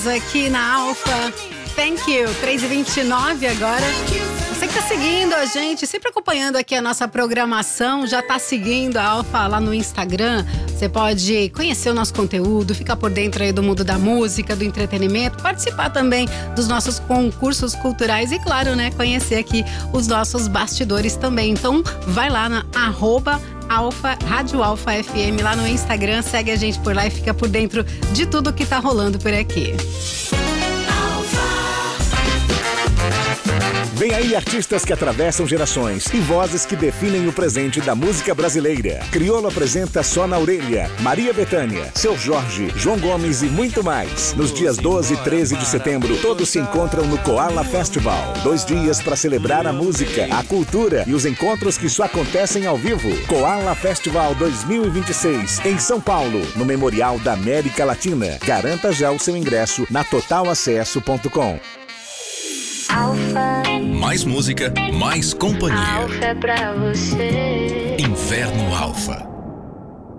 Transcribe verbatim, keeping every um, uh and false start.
Girls aqui na Alfa. Thank you. três e vinte e nove agora. Você que tá seguindo a gente, sempre acompanhando aqui a nossa programação, já tá seguindo a Alfa lá no Instagram. Você pode conhecer o nosso conteúdo, ficar por dentro aí do mundo da música, do entretenimento, participar também dos nossos concursos culturais e, claro, né, conhecer aqui os nossos bastidores também. Então, vai lá na arroba Alfa, Rádio Alfa F M lá no Instagram, segue a gente por lá e fica por dentro de tudo que tá rolando por aqui. Vem aí artistas que atravessam gerações e vozes que definem o presente da música brasileira. Criolo apresenta Só na Orelha, Maria Bethânia, Seu Jorge, João Gomes e muito mais. Nos dias doze e treze de setembro, todos se encontram no Koala Festival. Dois dias para celebrar a música, a cultura e os encontros que só acontecem ao vivo. Koala Festival dois mil e vinte e seis, em São Paulo, no Memorial da América Latina. Garanta já o seu ingresso na total acesso ponto com. Alfa. Mais música, mais companhia. Alfa é pra você. Inverno Alfa.